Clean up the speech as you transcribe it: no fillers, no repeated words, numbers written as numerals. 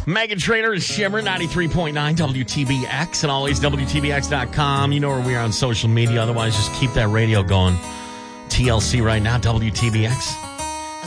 Megan Trainor and Shimmer, 93.9 WTBX, and always WTBX.com. You know where we are on social media. Otherwise, just keep that radio going. TLC right now, WTBX.